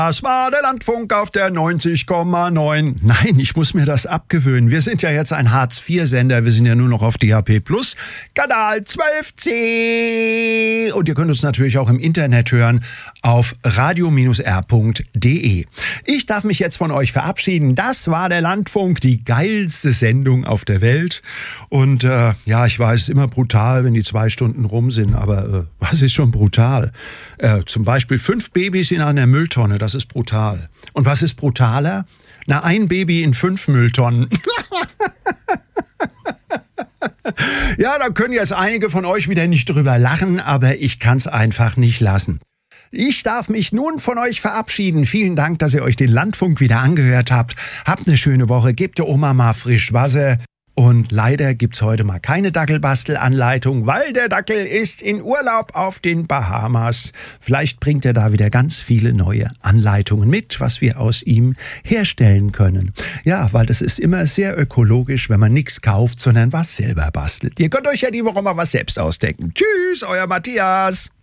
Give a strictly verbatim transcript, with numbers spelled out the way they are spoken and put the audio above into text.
Das war der Landfunk auf der neunzig Komma neun. Nein, ich muss mir das abgewöhnen. Wir sind ja jetzt ein Hartz vier Sender. Wir sind ja nur noch auf D A P Plus, Kanal zwölf C. Und ihr könnt uns natürlich auch im Internet hören auf radio Bindestrich r Punkt d e. Ich darf mich jetzt von euch verabschieden. Das war der Landfunk, die geilste Sendung auf der Welt. Und äh, ja, ich weiß, immer brutal, wenn die zwei Stunden rum sind. Aber äh, was ist schon brutal? Äh, zum Beispiel fünf Babys in einer Mülltonne. Das ist brutal. Und was ist brutaler? Na, ein Baby in fünf Mülltonnen. Ja, da können jetzt einige von euch wieder nicht drüber lachen, aber ich kann's einfach nicht lassen. Ich darf mich nun von euch verabschieden. Vielen Dank, dass ihr euch den Landfunk wieder angehört habt. Habt eine schöne Woche, gebt der Oma mal frisch Wasser. Und leider gibt's heute mal keine Dackelbastelanleitung, weil der Dackel ist in Urlaub auf den Bahamas. Vielleicht bringt er da wieder ganz viele neue Anleitungen mit, was wir aus ihm herstellen können. Ja, weil das ist immer sehr ökologisch, wenn man nichts kauft, sondern was selber bastelt. Ihr könnt euch ja die Woche mal was selbst ausdenken. Tschüss, euer Matthias.